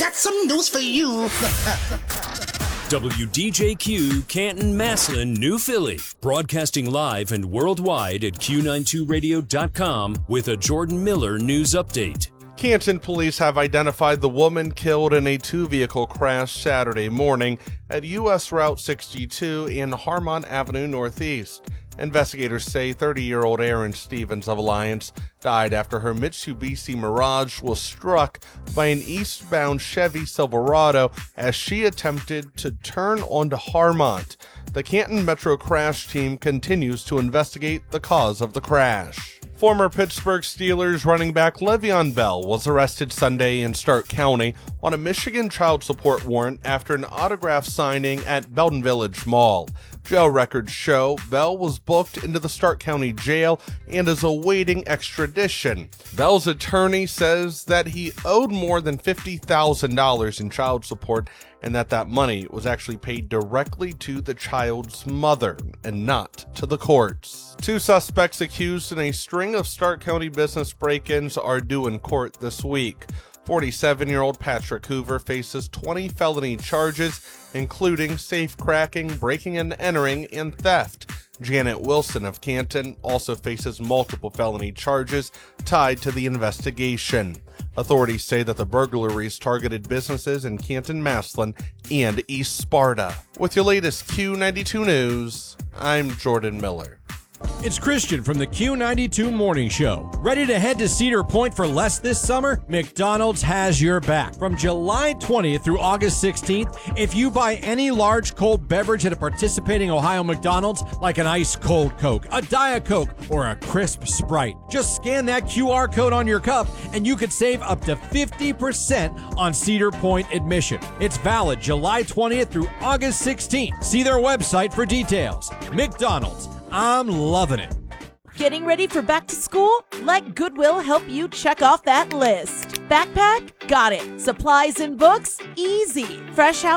got some news for you. WDJQ, Canton, Massillon, New Philly. Broadcasting live and worldwide at Q92radio.com with a Jordan Miller news update. Canton police have identified the woman killed in a two-vehicle crash Saturday morning at U.S. Route 62 in Harmon Avenue Northeast. Investigators say 30-year-old Erin Stevens of Alliance died after her Mitsubishi Mirage was struck by an eastbound Chevy Silverado as she attempted to turn onto Harmont. The Canton Metro Crash Team continues to investigate the cause of the crash. Former Pittsburgh Steelers running back Le'Veon Bell was arrested Sunday in Stark County on a Michigan child support warrant after an autograph signing at Belden Village Mall. Jail records show Bell was booked into the Stark County Jail and is awaiting extradition. Bell's attorney says that he owed more than $50,000 in child support and that money was actually paid directly to the child's mother and not to the courts. Two suspects accused in a string of Stark County business break-ins are due in court this week. 47-year-old Patrick Hoover faces 20 felony charges, including safe-cracking, breaking and entering, and theft. Janet Wilson of Canton also faces multiple felony charges tied to the investigation. Authorities say that the burglaries targeted businesses in Canton, Massillon, and East Sparta. With your latest Q92 News, I'm Jordan Miller. It's Christian from the Q92 Morning Show. Ready to head to Cedar Point for less this summer? McDonald's has your back. From July 20th through August 16th, if you buy any large cold beverage at a participating Ohio McDonald's, like an ice cold Coke, a Diet Coke, or a crisp Sprite, just scan that QR code on your cup and you could save up to 50% on Cedar Point admission. It's valid July 20th through August 16th. See their website for details. McDonald's. I'm loving it. Getting ready for back to school? Let Goodwill help you check off that list. Backpack? Got it. Supplies and books? Easy. Fresh out